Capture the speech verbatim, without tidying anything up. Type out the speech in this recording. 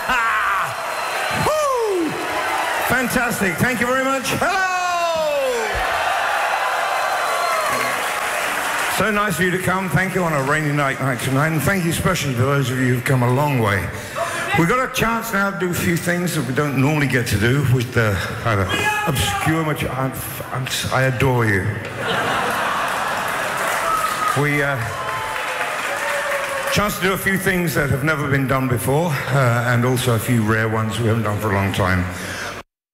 Woo! Fantastic. Thank you very much. Hello! So nice of you to come. Thank you on a rainy night like tonight. And thank you especially to those of you who've come a long way. We've got a chance now to do a few things that we don't normally get to do with the kind of obscure much. I'm, I'm, I adore you. We uh, chance to do a few things that have never been done before, uh, and also a few rare ones we haven't done for a long time.